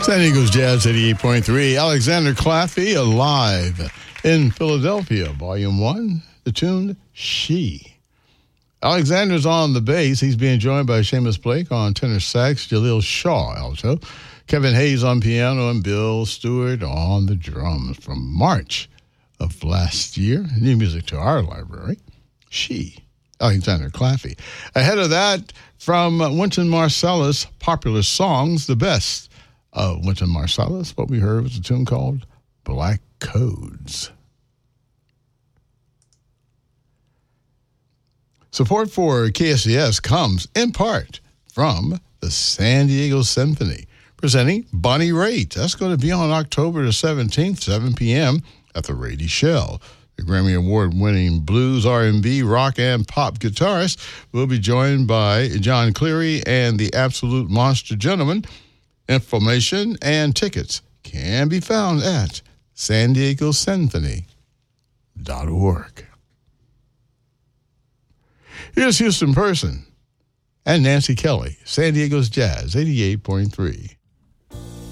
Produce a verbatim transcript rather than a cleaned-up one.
San Diego's Jazz eighty-eight point three. Alexander Claffey, Alive in Philadelphia, Volume one. The tune, She. Alexander's on the bass. He's being joined by Seamus Blake on tenor sax, Jaleel Shaw alto, Kevin Hayes on piano, and Bill Stewart on the drums. From March of last year, new music to our library, She. Alexander Claffey. Ahead of that, from Wynton Marsalis, Popular Songs, the best of Wynton Marsalis. What we heard was a tune called Black Codes. Support for K S C S comes in part from the San Diego Symphony, presenting Bonnie Raitt. That's going to be on October the seventeenth, seven p.m. at the Rady Shell. The Grammy Award-winning blues, R and B, rock, and pop guitarist will be joined by John Cleary and the Absolute Monster Gentleman. Information and tickets can be found at san diego symphony dot org. Here's Houston Person and Nancy Kelly, San Diego's Jazz eighty-eight point three.